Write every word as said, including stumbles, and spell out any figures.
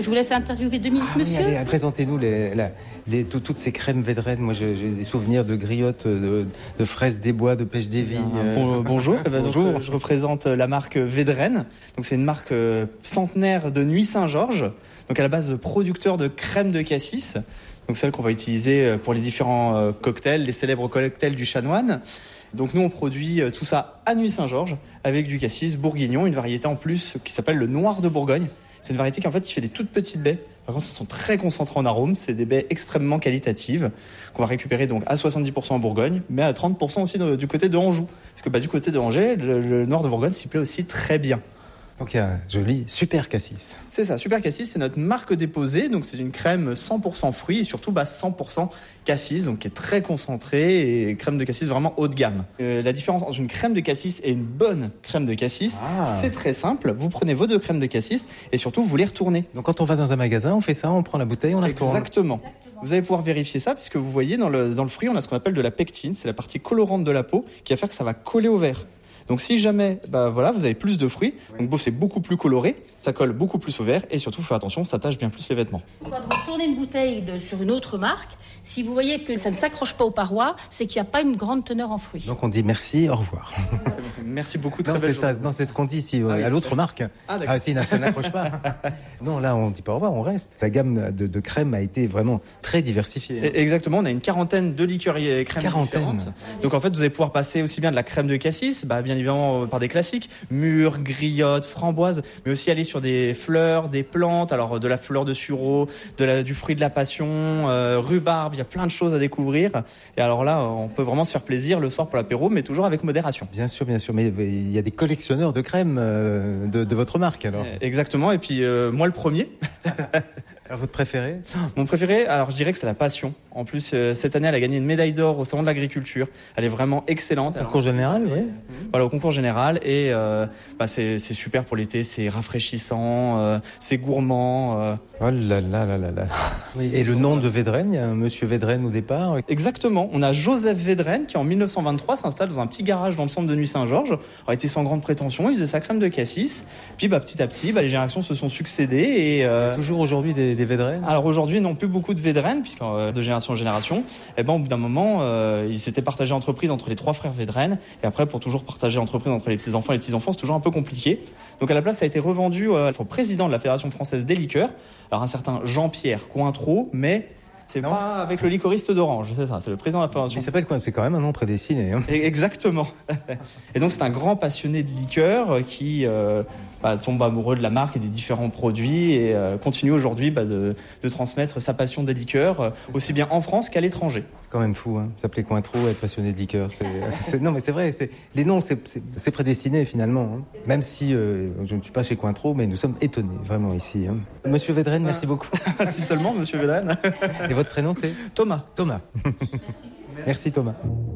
Je vous laisse interviewer deux minutes, ah, monsieur. Oui, allez, présentez-nous les, la, les, tout, toutes ces crèmes Védrenne. Moi, j'ai, j'ai des souvenirs de griottes, de, de fraises des bois, de pêche des vignes. Bon, bonjour. Bonjour. Donc, je représente la marque Védrenne. Donc, c'est une marque centenaire de Nuits-Saint-Georges. Donc, à la base, producteur de crème de cassis. Donc, celle qu'on va utiliser pour les différents cocktails, les célèbres cocktails du Chanoine. Donc, nous, on produit tout ça à Nuits-Saint-Georges avec du cassis bourguignon, une variété en plus qui s'appelle le Noir de Bourgogne. C'est une variété qui en fait qui fait des toutes petites baies. Par contre, elles sont très concentrées en arômes. C'est des baies extrêmement qualitatives qu'on va récupérer donc à soixante-dix pour cent en Bourgogne, mais à trente pour cent aussi de, du côté de Anjou. Parce que bah, du côté de Angers, le, le Noir de Bourgogne s'y plaît aussi très bien. Donc il y a un joli super cassis. C'est ça, super cassis, c'est notre marque déposée. Donc c'est une crème cent pour cent fruits et surtout bah, cent pour cent cassis, donc qui est très concentrée et crème de cassis vraiment haut de gamme. Euh, la différence entre une crème de cassis et une bonne crème de cassis, ah. c'est très simple. Vous prenez vos deux crèmes de cassis et surtout vous les retournez. Donc quand on va dans un magasin, on fait ça, on prend la bouteille, on la retourne. Exactement. Exactement. Vous allez pouvoir vérifier ça puisque vous voyez dans le, dans le fruit, on a ce qu'on appelle de la pectine, c'est la partie colorante de la peau qui va faire que ça va coller au verre. Donc si jamais bah voilà, vous avez plus de fruits, donc bon, c'est beaucoup plus coloré, ça colle beaucoup plus au verre et surtout faut faire attention, ça tache bien plus les vêtements. Quand vous retournez une bouteille de, sur une autre marque, si vous voyez que ça ne s'accroche pas aux parois, c'est qu'il n'y a pas une grande teneur en fruits. Donc on dit merci, au revoir. Merci beaucoup, très non, belle c'est ça, non, c'est ce qu'on dit si, ah, oui. à l'autre marque. Ah, ah si, non, ça n'accroche pas. Non, là on dit pas au revoir, on reste. La gamme de, de crème a été vraiment très diversifiée. Exactement, on a une quarantaine de liqueurs et crèmes quarantaine. différentes. Donc en fait, vous allez pouvoir passer aussi bien de la crème de cassis, bah, bien évidemment par des classiques, mûres, griottes, framboises, mais aussi aller sur des fleurs, des plantes, alors de la fleur de sureau, de la, du fruit de la passion, euh, rhubarbe, il y a plein de choses à découvrir. Et alors là, on peut vraiment se faire plaisir le soir pour l'apéro, mais toujours avec modération. Bien sûr, bien sûr, mais il y a des collectionneurs de crèmes euh, de, de votre marque alors. Exactement, et puis euh, moi le premier. Alors votre préféré ? Mon préféré, alors je dirais que c'est la passion. En plus, euh, cette année, elle a gagné une médaille d'or au salon de l'agriculture. Elle est vraiment excellente. Au concours général, oui. Voilà, au concours général. Et euh, bah, c'est, c'est super pour l'été, c'est rafraîchissant, euh, c'est gourmand. Euh. Oh là là là là là. Oui, et le nom de Védrenne, il y a un monsieur Védrenne au départ. Exactement. On a Joseph Védrenne qui, en dix-neuf cent vingt-trois, s'installe dans un petit garage dans le centre de Nuits-Saint-Georges. Il était sans grande prétention, il faisait sa crème de cassis. Puis bah, petit à petit, bah, les générations se sont succédées. Et, euh... il y a toujours aujourd'hui des, des Védrenne ? Alors aujourd'hui, non plus beaucoup de Védrenne, puisque euh, de génération en génération. Et ben, au bout d'un moment, euh, ils s'étaient partagés entreprise entre les trois frères Védrenne. Et après, pour toujours partager entreprise entre les petits-enfants et les petits-enfants, c'est toujours un peu compliqué. Donc à la place, ça a été revendu euh, au président de la Fédération française des liqueurs. Alors un certain Jean-Pierre Cointreau, mais c'est non. pas avec le liquoriste d'Orange, c'est ça, c'est le président de la Fédération. Il s'appelle quoi ? C'est quand même un nom prédestiné. Hein. Exactement. Et donc c'est un grand passionné de liqueurs qui euh, bah, tombe amoureux de la marque et des différents produits et euh, continue aujourd'hui bah, de, de transmettre sa passion des liqueurs euh, aussi bien en France qu'à l'étranger. C'est quand même fou, hein, s'appeler Cointreau, être passionné de liqueurs. C'est, c'est, non mais c'est vrai, c'est, les noms c'est, c'est, c'est prédestiné finalement. Hein. Même si euh, je ne suis pas chez Cointreau, mais nous sommes étonnés vraiment ici. Hein. Monsieur Védrenne, merci beaucoup. Si seulement, Monsieur Védrenne. Et votre prénom c'est ? Thomas. Thomas. Merci. Merci Thomas.